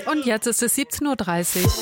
Und jetzt ist es 17:30 Uhr.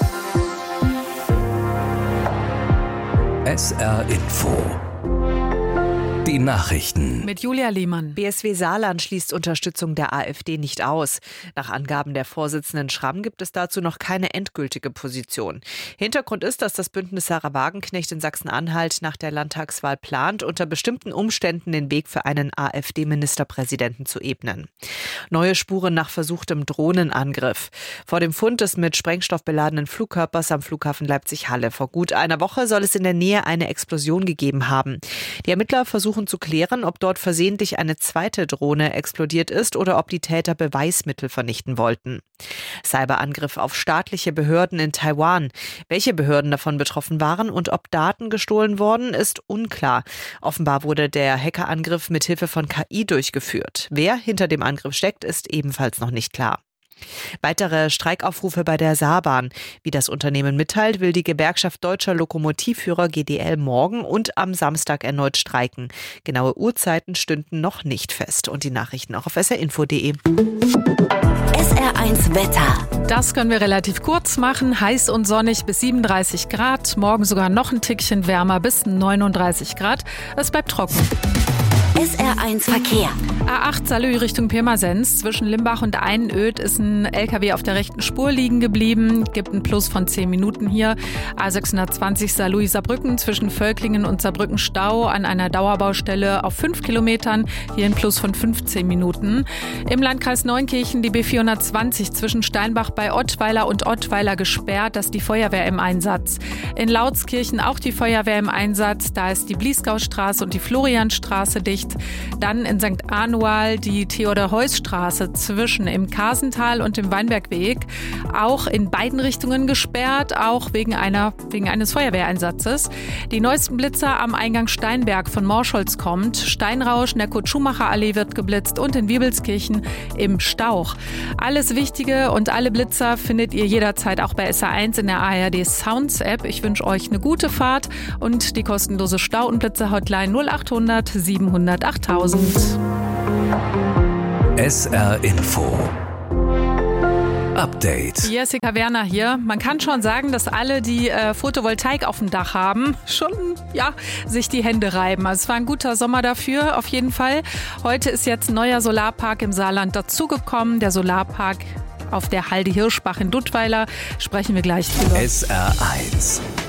SR Info. Die Nachrichten. Mit Julia Lehmann. BSW Saarland schließt Unterstützung der AfD nicht aus. Nach Angaben der Vorsitzenden Schramm gibt es dazu noch keine endgültige Position. Hintergrund ist, dass das Bündnis Sarah Wagenknecht in Sachsen-Anhalt nach der Landtagswahl plant, unter bestimmten Umständen den Weg für einen AfD-Ministerpräsidenten zu ebnen. Neue Spuren nach versuchtem Drohnenangriff. Vor dem Fund des mit Sprengstoff beladenen Flugkörpers am Flughafen Leipzig-Halle vor gut einer Woche soll es in der Nähe eine Explosion gegeben haben. Die Ermittler versuchen zu klären, ob dort versehentlich eine zweite Drohne explodiert ist oder ob die Täter Beweismittel vernichten wollten. Cyberangriff auf staatliche Behörden in Taiwan. Welche Behörden davon betroffen waren und ob Daten gestohlen wurden, ist unklar. Offenbar wurde der Hackerangriff mit Hilfe von KI durchgeführt. Wer hinter dem Angriff steckt, ist ebenfalls noch nicht klar. Weitere Streikaufrufe bei der Saarbahn. Wie das Unternehmen mitteilt, will die Gewerkschaft Deutscher Lokomotivführer GDL morgen und am Samstag erneut streiken. Genaue Uhrzeiten stünden noch nicht fest. Und die Nachrichten auch auf srinfo.de. SR1 Wetter. Das können wir relativ kurz machen. Heiß und sonnig bis 37 Grad. Morgen sogar noch ein Tickchen wärmer bis 39 Grad. Es bleibt trocken. SR1 Verkehr. A8 Saarlouis Richtung Pirmasens. Zwischen Limbach und Einöd ist ein LKW auf der rechten Spur liegen geblieben. Gibt einen Plus von 10 Minuten hier. A620 Saarlouis Saarbrücken zwischen Völklingen und Saarbrücken Stau an einer Dauerbaustelle auf 5 Kilometern. Hier ein Plus von 15 Minuten. Im Landkreis Neunkirchen die B420 zwischen Steinbach bei Ottweiler und Ottweiler gesperrt. Da ist die Feuerwehr im Einsatz. In Lautskirchen auch die Feuerwehr im Einsatz. Da ist die Bliesgaustraße und die Florianstraße dicht. Dann in St. Anual die Theodor-Heuss-Straße zwischen im Karsental und dem Weinbergweg. Auch in beiden Richtungen gesperrt, auch wegen eines Feuerwehreinsatzes. Die neuesten Blitzer am Eingang Steinberg von Morscholz kommt. Steinrausch, Kurt-Schumacher-Allee wird geblitzt und in Wiebelskirchen im Stauch. Alles Wichtige und alle Blitzer findet ihr jederzeit auch bei SR1 in der ARD Sounds App. Ich wünsche euch eine gute Fahrt und die kostenlose Stau- und Blitzer-Hotline 0800 700 8000. SR Info. Update. Jessica Werner hier. Man kann schon sagen, dass alle, die Photovoltaik auf dem Dach haben, schon sich die Hände reiben. Also es war ein guter Sommer dafür, auf jeden Fall. Heute ist jetzt ein neuer Solarpark im Saarland dazugekommen. Der Solarpark auf der Halde Hirschbach in Duttweiler. Sprechen wir gleich drüber. SR1